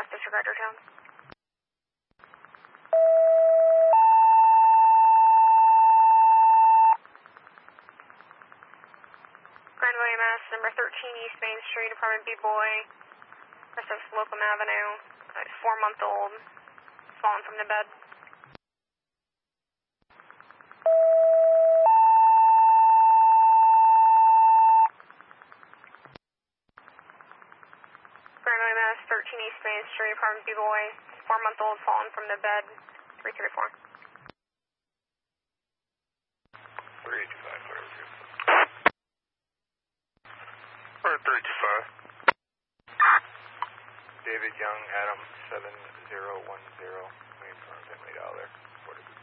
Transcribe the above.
West Disregard Town. Grand William S, number 13 East Main Street, apartment B-Boy, west of Slocum Avenue, 4-month-old, fallen from the bed. Grand William S, 13 East Main Street, apartment B-Boy, 4-month-old, fallen from the bed, 334. 325. David Young, Adam 7010, waiting for a family dollar.